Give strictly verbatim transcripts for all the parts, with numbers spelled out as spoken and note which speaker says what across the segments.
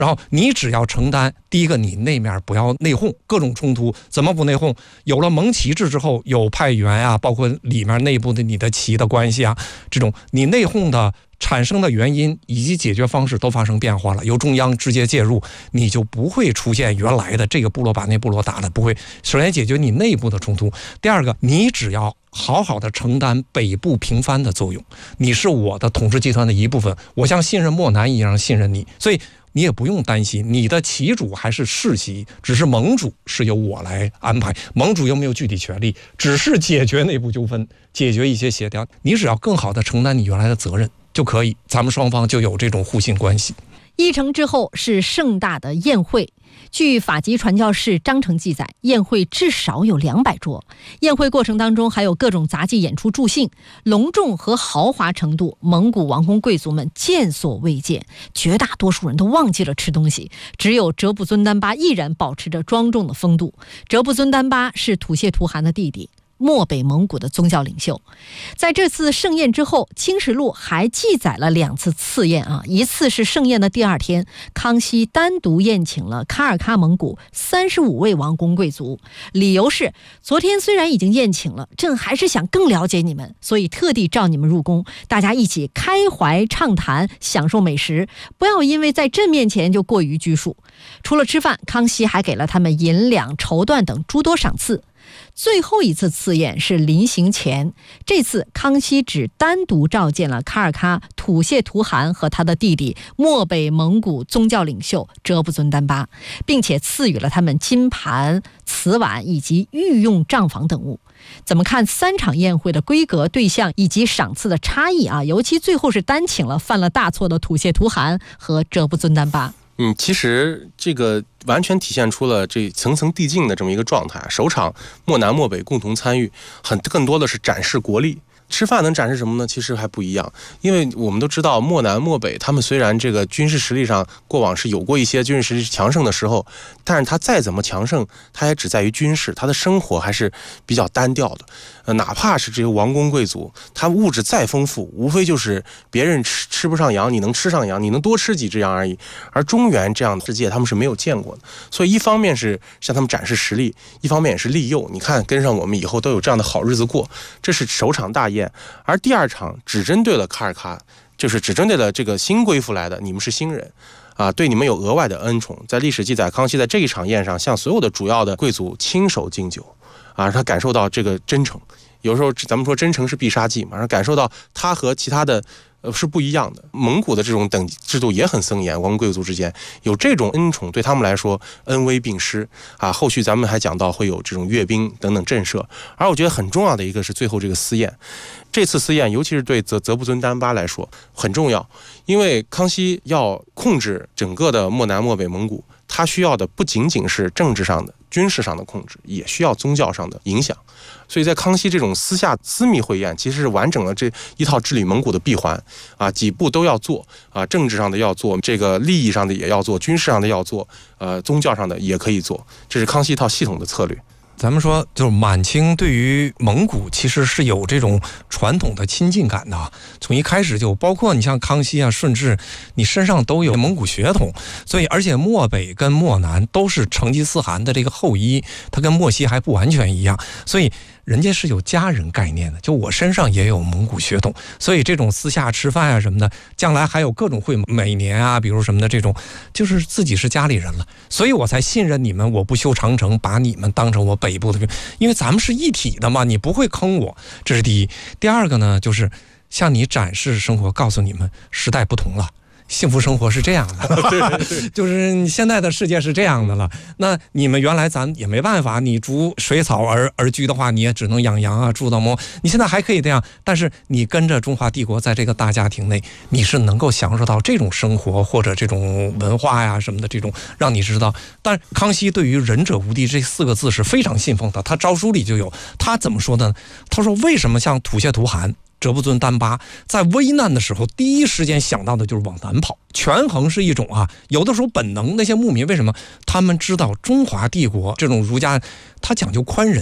Speaker 1: 然后你只要承担，第一个你那面不要内讧，各种冲突怎么不内讧？有了蒙旗制之后，有派员啊，包括里面内部的你的旗的关系啊，这种你内讧的产生的原因以及解决方式都发生变化了，由中央直接介入，你就不会出现原来的这个部落把那部落打的，不会。首先解决你内部的冲突，第二个，你只要好好的承担北部平藩的作用，你是我的统治集团的一部分，我像信任漠南一样信任你，所以你也不用担心你的旗主还是世袭，只是盟主是由我来安排，盟主又没有具体权利，只是解决内部纠纷，解决一些协调，你只要更好的承担你原来的责任就可以，咱们双方就有这种互信关系。
Speaker 2: 议程之后是盛大的宴会。据法籍传教士章程记载，宴会至少有两百桌。宴会过程当中还有各种杂技演出助兴，隆重和豪华程度，蒙古王公贵族们见所未见，绝大多数人都忘记了吃东西，只有哲布尊丹巴依然保持着庄重的风度。哲布尊丹巴是土谢图汗的弟弟，漠北蒙古的宗教领袖。在这次盛宴之后，清实录还记载了两次赐宴啊，一次是盛宴的第二天，康熙单独宴请了喀尔喀蒙古三十五位王公贵族，理由是昨天虽然已经宴请了，朕还是想更了解你们，所以特地召你们入宫，大家一起开怀畅谈，享受美食，不要因为在朕面前就过于拘束。除了吃饭，康熙还给了他们银两、绸缎等诸多赏赐。最后一次赐宴是临行前，这次康熙只单独召见了喀尔喀土谢图汗和他的弟弟漠北蒙古宗教领袖哲布尊丹巴，并且赐予了他们金盘、瓷碗以及御用账房等物。怎么看三场宴会的规格、对象以及赏赐的差异啊？尤其最后是单请了犯了大错的土谢图汗和哲布尊丹巴。
Speaker 3: 嗯，其实这个完全体现出了这层层递进的这么一个状态。首场漠南漠北共同参与，很更多的是展示国力。吃饭能展示什么呢？其实还不一样，因为我们都知道漠南漠北他们虽然这个军事实力上过往是有过一些军事实力强盛的时候，但是他再怎么强盛，他也只在于军事，他的生活还是比较单调的。呃，哪怕是这些王公贵族，他物质再丰富，无非就是别人吃吃不上羊，你能吃上羊，你能多吃几只羊而已。而中原这样的世界，他们是没有见过的。所以一方面是向他们展示实力，一方面也是利诱。你看，跟上我们以后都有这样的好日子过。这是首场大宴，而第二场只针对了喀尔喀，就是只针对了这个新归附来的，你们是新人。啊，对你们有额外的恩宠。在历史记载，康熙在这一场宴上向所有的主要的贵族亲手敬酒，啊，让他感受到这个真诚。有时候咱们说真诚是必杀技嘛，让感受到他和其他的呃是不一样的。蒙古的这种等级制度也很森严，王公贵族之间有这种恩宠，对他们来说恩威并施啊。后续咱们还讲到会有这种阅兵等等震慑。而我觉得很重要的一个是最后这个私宴。这次私宴，尤其是对泽泽布尊丹巴来说很重要，因为康熙要控制整个的漠南漠北蒙古，他需要的不仅仅是政治上的、军事上的控制，也需要宗教上的影响。所以在康熙这种私下私密会宴，其实是完整了这一套治理蒙古的闭环啊，几步都要做啊，政治上的要做，这个利益上的也要做，军事上的要做，呃，宗教上的也可以做，这是康熙一套系统的策略。
Speaker 1: 咱们说，就是满清对于蒙古其实是有这种传统的亲近感的，从一开始就包括你像康熙啊、顺治，你身上都有蒙古血统，所以而且漠北跟漠南都是成吉思汗的这个后裔，它跟漠西还不完全一样，所以人家是有家人概念的，就我身上也有蒙古血统，所以这种私下吃饭啊什么的，将来还有各种会，每年啊，比如什么的这种，就是自己是家里人了，所以我才信任你们，我不修长城，把你们当成我北部的，因为咱们是一体的嘛，你不会坑我，这是第一。第二个呢，就是向你展示生活，告诉你们时代不同了。幸福生活是这样的，就是你现在的世界是这样的了。那你们原来咱也没办法，你逐水草而而居的话，你也只能养羊啊，住到么？你现在还可以这样，但是你跟着中华帝国在这个大家庭内，你是能够享受到这种生活或者这种文化呀什么的，这种让你知道。但康熙对于仁者无敌这四个字是非常信奉的，他诏书里就有。他怎么说呢？他说为什么像土谢图汗、哲布尊丹巴在危难的时候第一时间想到的就是往南跑？权衡是一种啊，有的时候本能。那些牧民为什么他们知道中华帝国这种儒家他讲究宽仁，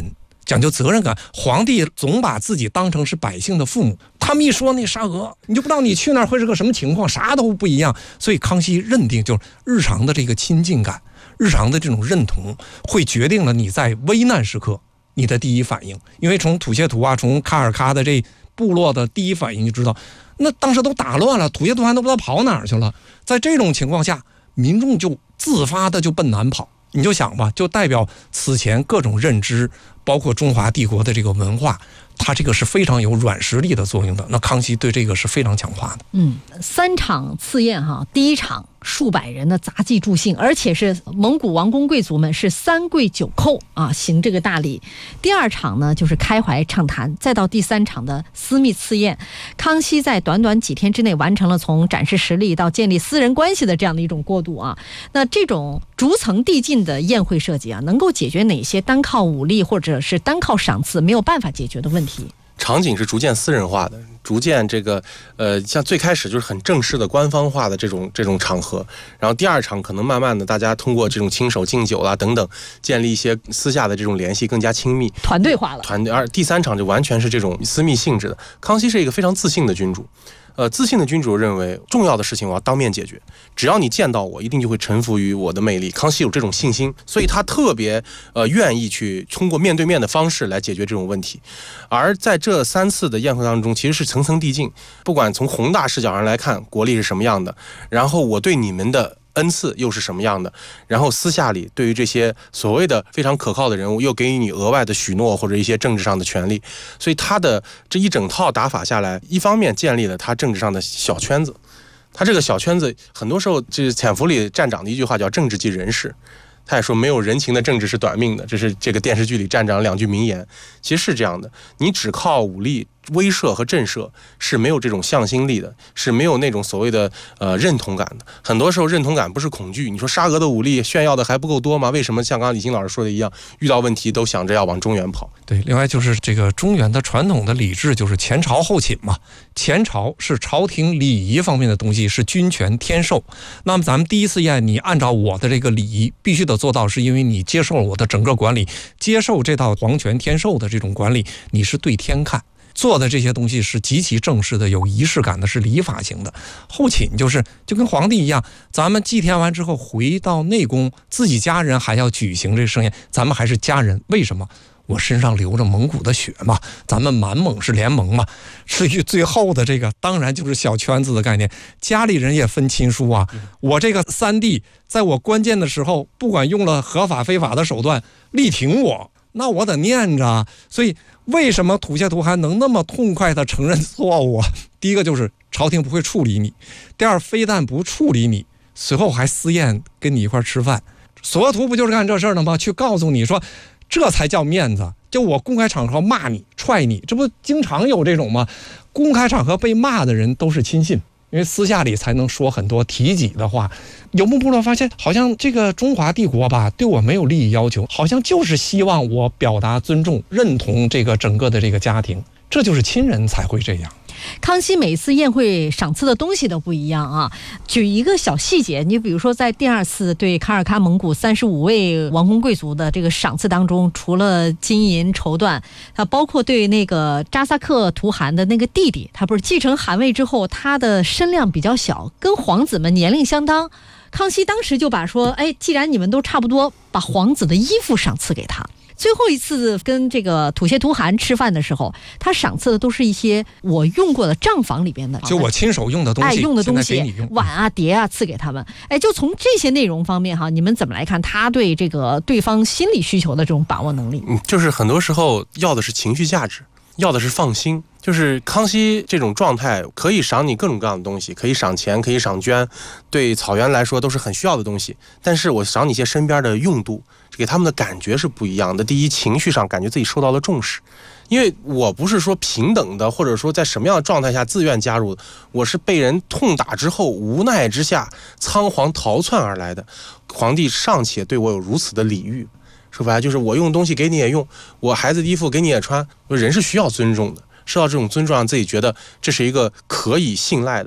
Speaker 1: 讲究责任感。皇帝总把自己当成是百姓的父母，他们一说那沙俄，你就不知道你去那儿会是个什么情况，啥都不一样。所以康熙认定，就是日常的这个亲近感，日常的这种认同，会决定了你在危难时刻你的第一反应。因为从土谢图啊，从卡尔喀的这部落的第一反应就知道，那当时都打乱了，土谢图汗都不知道跑哪儿去了。在这种情况下，民众就自发的就奔南跑。你就想吧，就代表此前各种认知，包括中华帝国的这个文化，它这个是非常有软实力的作用的。那康熙对这个是非常强化的。
Speaker 2: 嗯，三场赐宴哈，第一场数百人的杂技助兴，而且是蒙古王公贵族们是三跪九叩啊，行这个大礼。第二场呢就是开怀畅谈，再到第三场的私密赐宴。康熙在短短几天之内完成了从展示实力到建立私人关系的这样的一种过渡啊。那这种逐层递进的宴会设计啊，能够解决哪些单靠武力或者是单靠赏赐没有办法解决的问题？
Speaker 3: 场景是逐渐私人化的，逐渐这个呃，像最开始就是很正式的官方化的这种这种场合，然后第二场可能慢慢的大家通过这种亲手敬酒啦等等，建立一些私下的这种联系，更加亲密，
Speaker 2: 团队化了。
Speaker 3: 团队，而第三场就完全是这种私密性质的。康熙是一个非常自信的君主。呃，自信的君主认为重要的事情我要当面解决，只要你见到我，一定就会臣服于我的魅力。康熙有这种信心，所以他特别呃愿意去通过面对面的方式来解决这种问题。而在这三次的宴会当中，其实是层层递进，不管从宏大视角上来看，国力是什么样的，然后我对你们的恩赐又是什么样的，然后私下里对于这些所谓的非常可靠的人物又给予你额外的许诺或者一些政治上的权利。所以他的这一整套打法下来，一方面建立了他政治上的小圈子，他这个小圈子很多时候这潜伏里站长的一句话叫政治即人事，他也说没有人情的政治是短命的，这是这个电视剧里站长两句名言。其实是这样的，你只靠武力威慑和震慑是没有这种向心力的，是没有那种所谓的呃认同感的。很多时候认同感不是恐惧，你说沙俄的武力炫耀的还不够多吗？为什么像刚刚李欣老师说的一样，遇到问题都想着要往中原跑？
Speaker 1: 对，另外就是这个中原的传统的礼制就是前朝后寝嘛，前朝是朝廷礼仪方面的东西，是君权天授。那么咱们第一次宴，你按照我的这个礼仪必须得做到，是因为你接受了我的整个管理，接受这套皇权天授的这种管理，你是对天看。做的这些东西是极其正式的，有仪式感的，是礼法型的。后寝就是就跟皇帝一样，咱们祭天完之后回到内宫，自己家人还要举行这盛宴，咱们还是家人。为什么？我身上流着蒙古的血嘛，咱们满蒙是联盟嘛。至于最后的这个，当然就是小圈子的概念，家里人也分亲疏啊。我这个三弟在我关键的时候，不管用了合法非法的手段力挺我，那我得念着。所以为什么土谢图汗能那么痛快地承认错误？第一个就是朝廷不会处理你，第二非但不处理你，随后还私宴跟你一块吃饭。索额图不就是干这事儿的吗？去告诉你说这才叫面子，就我公开场合骂你踹你，这不经常有这种吗？公开场合被骂的人都是亲信，因为私下里才能说很多提己的话。游牧部落发现好像这个中华帝国吧对我没有利益要求，好像就是希望我表达尊重认同这个整个的这个家庭，这就是亲人才会这样。
Speaker 2: 康熙每次宴会赏赐的东西都不一样啊。举一个小细节，你比如说在第二次对卡尔喀蒙古三十五位王公贵族的这个赏赐当中，除了金银绸缎，它包括对那个扎萨克图汗的那个弟弟，他不是继承汗位之后，他的身量比较小，跟皇子们年龄相当。康熙当时就把说，哎，既然你们都差不多，把皇子的衣服赏赐给他。最后一次跟这个土谢图汗吃饭的时候，他赏赐的都是一些我用过的账房里边的，
Speaker 1: 就我亲手用的东西，
Speaker 2: 哎，用的东西，
Speaker 1: 用
Speaker 2: 碗啊、碟啊，赐给他们。哎，就从这些内容方面哈，你们怎么来看他对这个对方心理需求的这种把握能力？
Speaker 3: 嗯，就是很多时候要的是情绪价值，要的是放心。就是康熙这种状态，可以赏你各种各样的东西，可以赏钱，可以赏绢，对草原来说都是很需要的东西。但是我赏你一些身边的用度，给他们的感觉是不一样的。第一，情绪上感觉自己受到了重视，因为我不是说平等的，或者说在什么样的状态下自愿加入的，我是被人痛打之后无奈之下仓皇逃窜而来的。皇帝尚且对我有如此的礼遇，说白了就是我用东西给你也用，我孩子的衣服给你也穿，人是需要尊重的。受到这种尊重，让自己觉得这是一个可以信赖的，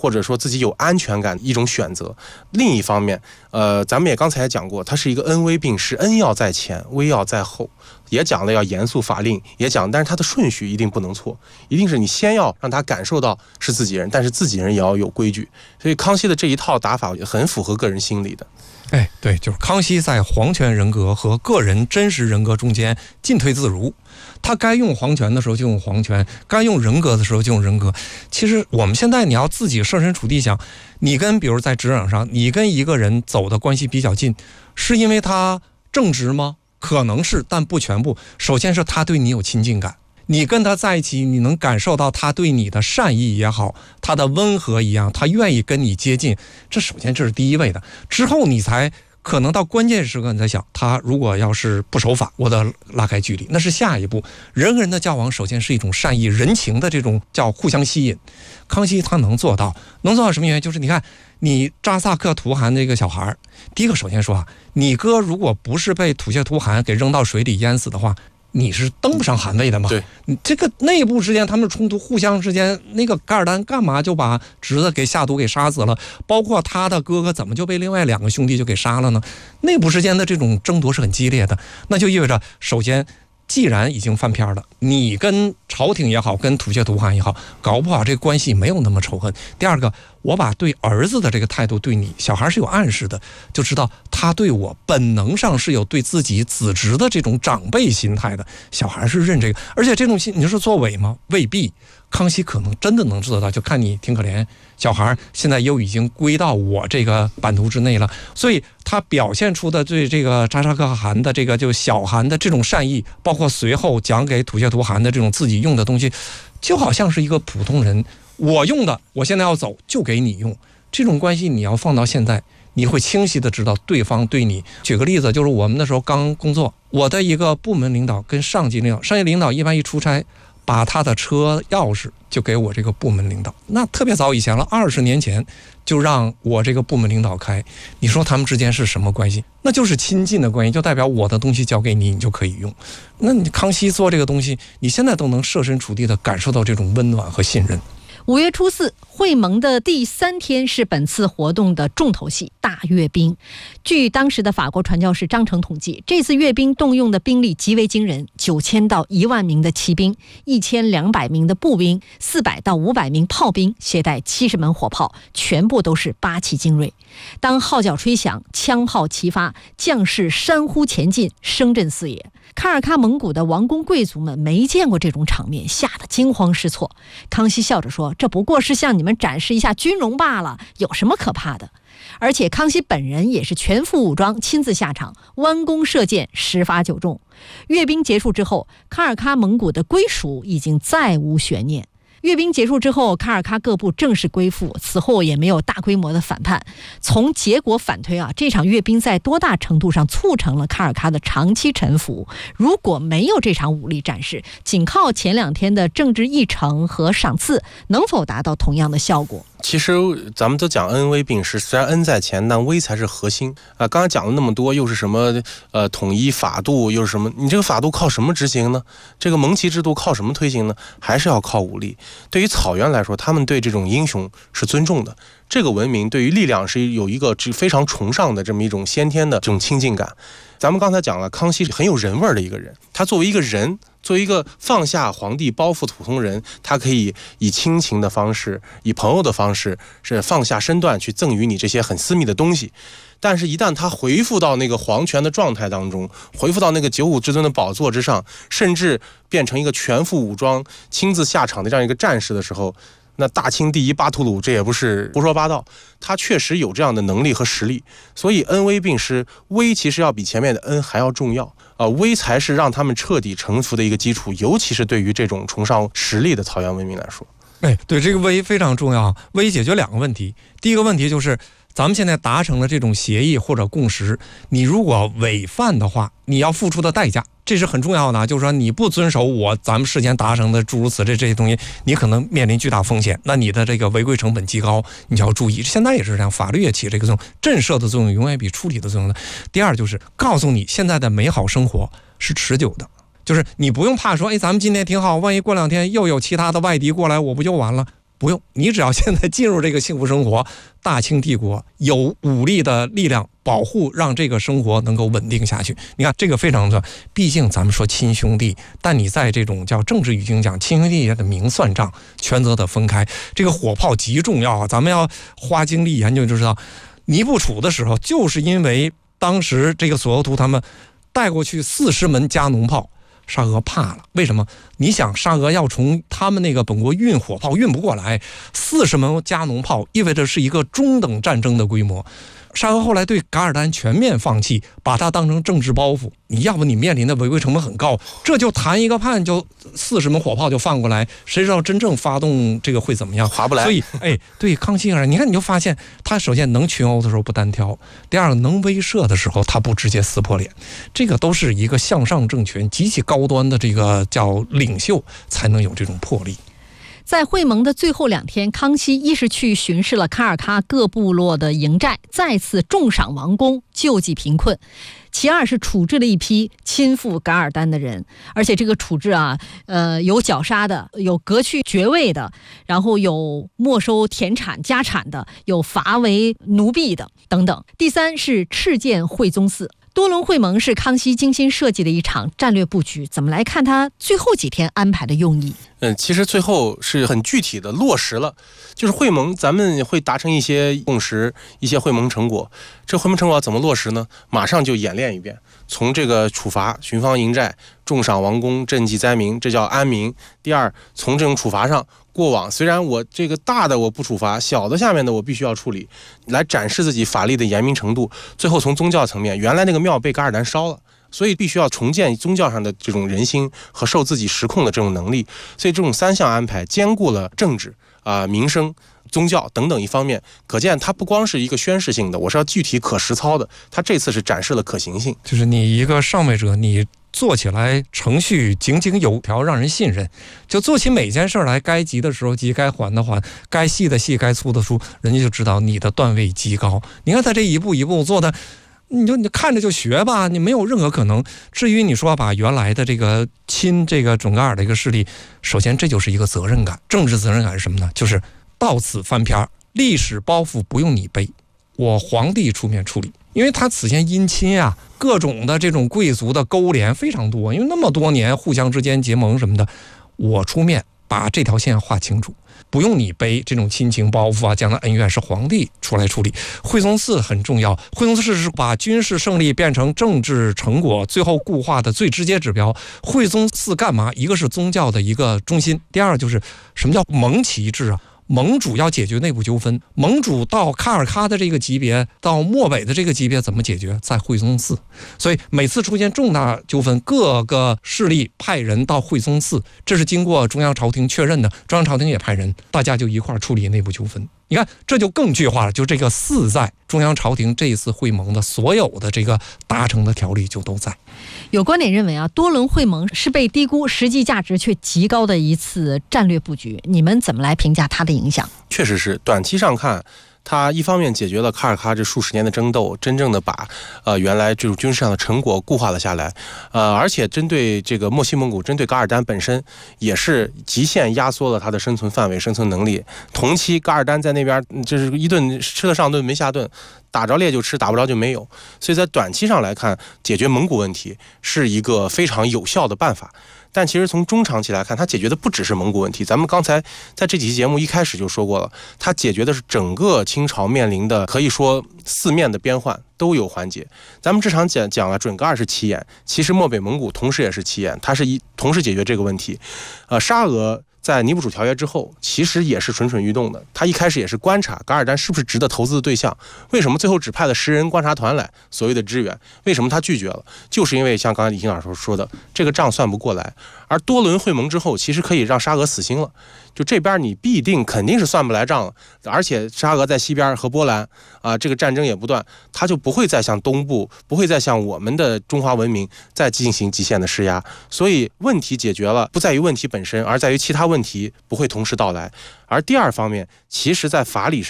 Speaker 3: 或者说自己有安全感一种选择。另一方面，呃，咱们也刚才也讲过，它是一个恩威并施，恩要在前，威要在后，也讲了要严肃法令，也讲，但是它的顺序一定不能错，一定是你先要让他感受到是自己人，但是自己人也要有规矩。所以康熙的这一套打法很符合个人心理的。
Speaker 1: 哎，对，就是康熙在皇权人格和个人真实人格中间进退自如，他该用皇权的时候就用皇权，该用人格的时候就用人格。其实我们现在你要自己设身处地想，你跟比如在职场上，你跟一个人走的关系比较近，是因为他正直吗？可能是，但不全部。首先是他对你有亲近感，你跟他在一起，你能感受到他对你的善意也好，他的温和一样，他愿意跟你接近，这首先这是第一位的。之后你才可能到关键时刻你在想，他如果要是不守法，我得拉开距离，那是下一步。人跟人的交往首先是一种善意人情的这种叫互相吸引，康熙他能做到。能做到什么原因？就是你看你扎萨克图汗这个小孩，第一个首先说啊，你哥如果不是被吐血图汗给扔到水里淹死的话，你是登不上汗位的嘛？
Speaker 3: 对，
Speaker 1: 你这个内部之间他们冲突，互相之间，那个噶尔丹干嘛就把侄子给下毒给杀死了？包括他的哥哥怎么就被另外两个兄弟就给杀了呢？内部之间的这种争夺是很激烈的，那就意味着，首先，既然已经翻篇了，你跟朝廷也好，跟吐血图汗也好，搞不好这个关系没有那么仇恨。第二个，我把对儿子的这个态度对你小孩是有暗示的，就知道他对我本能上是有对自己子侄的这种长辈心态的，小孩是认这个。而且这种心，你说作伪吗？未必。康熙可能真的能做到，就看你挺可怜，小孩现在又已经归到我这个版图之内了，所以他表现出的对这个扎萨克汗的这个就小汗的这种善意，包括随后讲给吐血图汗的这种自己用的东西，就好像是一个普通人，我用的，我现在要走就给你用，这种关系你要放到现在，你会清晰的知道对方对你。举个例子，就是我们那时候刚工作，我的一个部门领导跟上级领导，上级领导一般一出差，把他的车钥匙就给我这个部门领导，那特别早以前了，二十年前就让我这个部门领导开。你说他们之间是什么关系？那就是亲近的关系，就代表我的东西交给你，你就可以用。那你康熙做这个东西，你现在都能设身处地的感受到这种温暖和信任。
Speaker 2: 五月初四，会盟的第三天是本次活动的重头戏——大阅兵。据当时的法国传教士张成统计，这次阅兵动用的兵力极为惊人，九千到一万名的骑兵，一千两百名的步兵，四百到五百名炮兵，携带七十门火炮，全部都是八旗精锐。当号角吹响，枪炮齐发，将士山呼前进，声震四野。卡尔喀蒙古的王公贵族们没见过这种场面，吓得惊慌失措。康熙笑着说，这不过是向你们展示一下军容罢了，有什么可怕的？而且康熙本人也是全副武装亲自下场，弯弓射箭，十发九中。阅兵结束之后，卡尔喀蒙古的归属已经再无悬念。阅兵结束之后，卡尔喀各部正式归附，此后也没有大规模的反叛。从结果反推啊，这场阅兵在多大程度上促成了卡尔喀的长期臣服？如果没有这场武力战事，仅靠前两天的政治议程和赏赐，能否达到同样的效果？
Speaker 3: 其实咱们都讲恩威并施，虽然恩在前，但威才是核心啊。刚才讲了那么多，又是什么呃统一法度，又是什么？你这个法度靠什么执行呢？这个蒙旗制度靠什么推行呢？还是要靠武力。对于草原来说，他们对这种英雄是尊重的。这个文明对于力量是有一个非常崇尚的这么一种先天的这种亲近感。咱们刚才讲了，康熙很有人味的一个人，他作为一个人。作为一个放下皇帝包袱普通人，他可以以亲情的方式，以朋友的方式，是放下身段去赠予你这些很私密的东西。但是，一旦他回复到那个皇权的状态当中，回复到那个九五之尊的宝座之上，甚至变成一个全副武装、亲自下场的这样一个战士的时候，那大清第一巴图鲁，这也不是胡说八道，他确实有这样的能力和实力。所以恩威并施，威其实要比前面的恩还要重要。呃，威才是让他们彻底臣服的一个基础，尤其是对于这种崇尚实力的草原文明来说。
Speaker 1: 哎，对，这个威非常重要。威解决两个问题，第一个问题就是咱们现在达成了这种协议或者共识，你如果违反的话，你要付出的代价，这是很重要的。就是说你不遵守我咱们事先达成的诸如此类这些东西，你可能面临巨大风险，那你的这个违规成本极高，你就要注意。现在也是这样，法律也起这个作用，震慑的作用永远比处理的作用的。第二就是告诉你，现在的美好生活是持久的，就是你不用怕说，哎，咱们今天挺好，万一过两天又有其他的外敌过来，我不就完了？ 不用，你只要现在进入这个幸福生活，大清帝国有武力的力量保护，让这个生活能够稳定下去。你看这个非常重要，毕竟咱们说亲兄弟，但你在这种叫政治语境讲，亲兄弟的明算账，权责得分开。这个火炮极重要啊，咱们要花精力研究就知道，尼布楚的时候，就是因为当时这个索额图他们带过去四十门加农炮。沙俄怕了，为什么？你想，沙俄要从他们那个本国运火炮运不过来，四十门加农炮意味着是一个中等战争的规模。沙俄后来对噶尔丹全面放弃，把它当成政治包袱。你要不你面临的违规成本很高，这就谈一个判就四十门火炮就放过来，谁知道真正发动这个会怎么样？
Speaker 3: 划不来。
Speaker 1: 所以，哎，对康熙而言，你看你就发现，他首先能群殴的时候不单挑，第二能威慑的时候他不直接撕破脸，这个都是一个向上政权极其高端的这个叫领袖才能有这种魄力。
Speaker 2: 在会盟的最后两天，康熙一是去巡视了卡尔喀各部落的营寨，再次重赏王公，救济贫困；其二是处置了一批亲附噶尔丹的人，而且这个处置啊，呃，有绞杀的，有革去爵位的，然后有没收田产家产的，有罚为奴婢的等等。第三是敕建惠宗寺。多伦会盟是康熙精心设计的一场战略布局，怎么来看他最后几天安排的用意？
Speaker 3: 嗯，其实最后是很具体的落实了，就是会盟咱们会达成一些共识，一些会盟成果。这会盟成果怎么落实呢？马上就演练一遍，从这个处罚、巡防营寨、重赏王公、赈济灾民，这叫安民。第二，从这种处罚上，过往虽然我这个大的我不处罚，小的下面的我必须要处理，来展示自己法律的严明程度。最后从宗教层面，原来那个庙被噶尔丹烧了，所以必须要重建宗教上的这种人心和受自己实控的这种能力。所以这种三项安排兼顾了政治啊、呃、民生、宗教等等一方面，可见它不光是一个宣示性的，我是要具体可实操的。它这次是展示了可行性，
Speaker 1: 就是你一个上位者，你做起来程序井井有条，让人信任，就做起每件事来，该急的时候急，该缓的缓，该细的细，该粗的粗，人家就知道你的段位极高。你看他这一步一步做的，你就你看着就学吧，你没有任何可能。至于你说把原来的这个亲这个准噶尔的一个势力，首先这就是一个责任感，政治责任感是什么呢？就是到此翻篇，历史包袱不用你背，我皇帝出面处理。因为他此前姻亲啊，各种的这种贵族的勾连非常多，因为那么多年互相之间结盟什么的，我出面把这条线画清楚，不用你背这种亲情包袱啊，将来恩怨是皇帝出来处理。惠宗寺很重要，惠宗寺是把军事胜利变成政治成果最后固化的最直接指标。惠宗寺干嘛？一个是宗教的一个中心，第二就是什么叫盟旗制啊？盟主要解决内部纠纷，盟主到卡尔喀的这个级别，到漠北的这个级别怎么解决？在惠宗寺。所以每次出现重大纠纷，各个势力派人到惠宗寺，这是经过中央朝廷确认的，中央朝廷也派人，大家就一块处理内部纠纷。你看，这就更具化了，就这个寺在中央朝廷这一次会盟的所有的这个达成的条例就都在。
Speaker 2: 有观点认为啊，多伦会盟是被低估，实际价值却极高的一次战略布局，你们怎么来评价它的影响？
Speaker 3: 确实是，短期上看，它一方面解决了卡尔喀这数十年的争斗，真正的把呃原来这种军事上的成果固化了下来，呃，而且针对这个墨西蒙古，针对噶尔丹本身，也是极限压缩了它的生存范围、生存能力。同期噶尔丹在那边就是一顿吃得上顿没下顿，打着猎就吃，打不着就没有。所以在短期上来看，解决蒙古问题是一个非常有效的办法。但其实从中长期来看，它解决的不只是蒙古问题。咱们刚才在这几期节目一开始就说过了，它解决的是整个清朝面临的可以说四面的边患都有缓解。咱们这场讲讲了准噶尔是起眼，其实漠北蒙古同时也是起眼，它是一同时解决这个问题。呃，沙俄在尼布楚条约之后，其实也是蠢蠢欲动的。他一开始也是观察噶尔丹是不是值得投资的对象。为什么最后只派了十人观察团来所谓的支援？为什么他拒绝了？就是因为像刚才李欣老师说的，这个账算不过来。而多轮会盟之后，其实可以让沙俄死心了。就这边你必定肯定是算不来账了，而且沙俄在西边和波兰啊，这个战争也不断，他就不会再向东部，不会再向我们的中华文明再进行极限的施压。所以问题解决了，不在于问题本身，而在于其他问题不会同时到来。而第二方面，其实在法理上，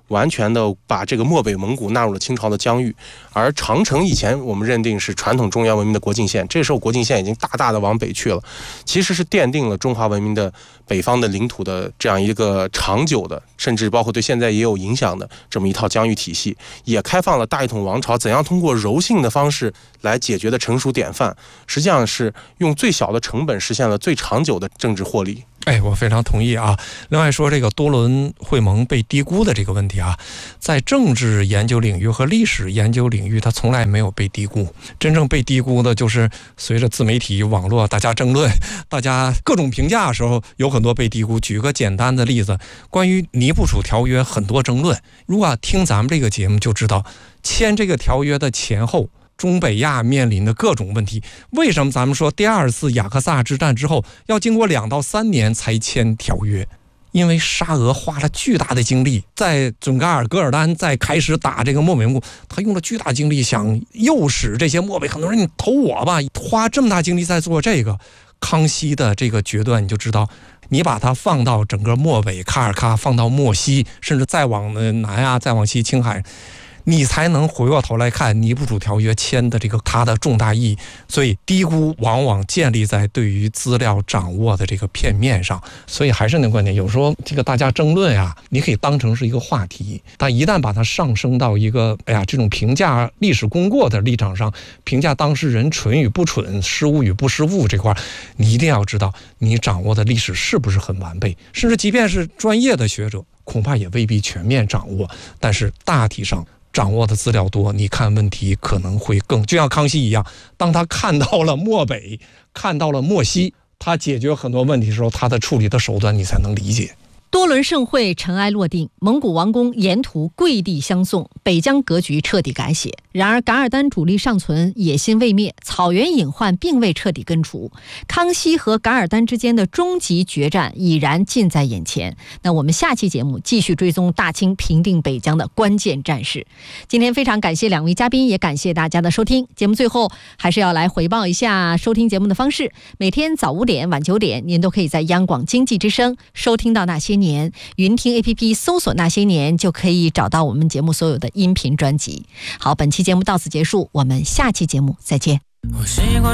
Speaker 3: 完全的把这个漠北蒙古纳入了清朝的疆域。而长城以前我们认定是传统中原文明的国境线，这时候国境线已经大大的往北去了，其实是奠定了中华文明的北方的领土的这样一个长久的，甚至包括对现在也有影响的这么一套疆域体系，也开放了大一统王朝怎样通过柔性的方式来解决的成熟典范，实际上是用最小的成本实现了最长久的政治获利。
Speaker 1: 哎，我非常同意啊。另外说这个多伦会盟被低估的这个问题啊，在政治研究领域和历史研究领域，它从来没有被低估。真正被低估的就是随着自媒体、网络大家争论、大家各种评价的时候，有很多被低估。举个简单的例子，关于尼布楚条约很多争论，如果听咱们这个节目就知道，签这个条约的前后，中北亚面临的各种问题，为什么咱们说第二次雅克萨之战之后要经过两到三年才签条约？因为沙俄花了巨大的精力，在准噶尔、噶尔丹在开始打这个漠北蒙古，他用了巨大精力想诱使这些漠北很多人你投我吧，花这么大精力在做这个。康熙的这个决断你就知道，你把它放到整个漠北卡尔喀，放到漠西，甚至再往南啊，再往西青海，你才能回过头来看尼布楚条约签的这个它的重大意义。所以低估往往建立在对于资料掌握的这个片面上。所以还是那个观点，有时候这个大家争论啊，你可以当成是一个话题，但一旦把它上升到一个哎呀这种评价历史功过的立场上，评价当事人蠢与不蠢、失误与不失误这块，你一定要知道你掌握的历史是不是很完备，甚至即便是专业的学者恐怕也未必全面掌握，但是大体上掌握的资料多，你看问题可能会更，就像康熙一样，当他看到了漠北，看到了漠西，他解决很多问题的时候，他的处理的手段你才能理解。
Speaker 2: 多伦盛会尘埃落定，蒙古王公沿途跪地相送，北疆格局彻底改写。然而噶尔丹主力尚存，野心未灭，草原隐患并未彻底根除。康熙和噶尔丹之间的终极决战已然近在眼前。那我们下期节目继续追踪大清平定北疆的关键战事。今天非常感谢两位嘉宾，也感谢大家的收听。节目最后还是要来回报一下收听节目的方式。每天早五点、晚九点，您都可以在央广经济之声收听到那些年。云听 A P P 搜索那些年，就可以找到我们节目所有的音频专辑。好，本期节目到此结束，我们下期节目再见。我习惯